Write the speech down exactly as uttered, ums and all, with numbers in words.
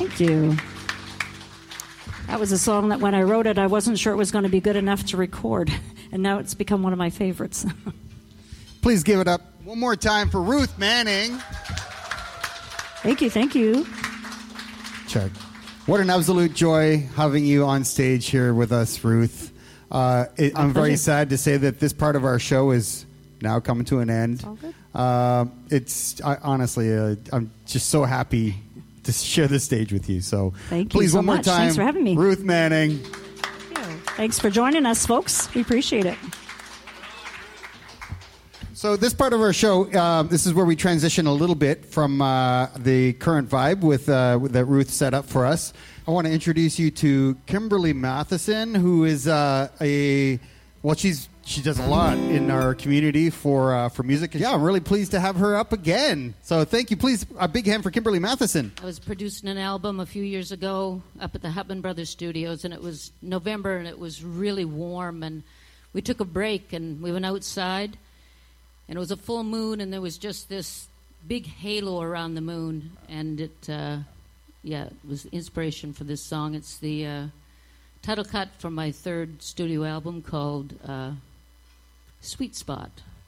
Thank you. That was a song that when I wrote it, I wasn't sure it was going to be good enough to record. And now it's become one of my favorites. Please give it up one more time for Ruth Manning. Thank you, thank you. Check. What an absolute joy having you on stage here with us, Ruth. Uh, it, I'm very sad to say that this part of our show is now coming to an end. It's all good. Uh, it's I, honestly, uh, I'm just so happy to share the stage with you. So Thank you please, so one more much. time, Thanks for having me. Ruth Manning. Thank you. Thanks for joining us, folks. We appreciate it. So this part of our show, uh, this is where we transition a little bit from uh, the current vibe with uh, that Ruth set up for us. I want to introduce you to Kimberly Matheson, who is uh, a well, she's she does a lot in our community for uh, for music. Yeah, I'm really pleased to have her up again. So thank you. Please, a big hand for Kimberly Matheson. I was producing an album a few years ago up at the Hutman Brothers Studios, and it was November, and it was really warm, and we took a break, and we went outside. And it was a full moon, and there was just this big halo around the moon. And it, uh, yeah, it was the inspiration for this song. It's the uh, title cut from my third studio album called uh, Sweet Spot.